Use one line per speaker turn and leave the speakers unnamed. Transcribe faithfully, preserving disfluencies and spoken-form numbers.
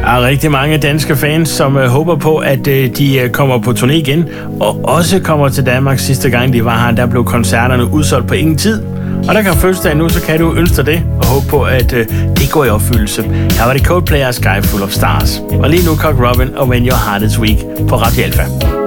Der er rigtig mange danske fans, som uh, håber på, at uh, de uh, kommer på turné igen, og også kommer til Danmark. Sidste gang de var her, der blev koncerterne udsolgt på ingen tid. Og der kan fødselsdag nu, så kan du ønske dig det, og håbe på, at uh, det går i opfyldelse. Her var det Coldplay og Sky Full of Stars. Og lige nu Cock Robin og When Your Heart Is Weak på Radio Alpha.